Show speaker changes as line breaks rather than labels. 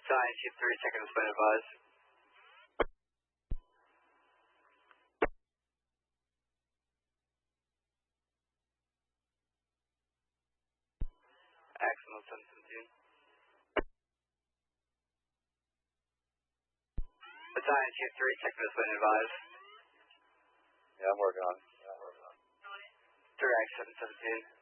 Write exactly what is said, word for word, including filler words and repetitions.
Battalion Chief three seconds, when advised. Excellent, seven seventeen. Battalion Chief three seconds, when advised.
Yeah, I'm working on it. Yeah, I'm working on it.
Direct seven seventeen.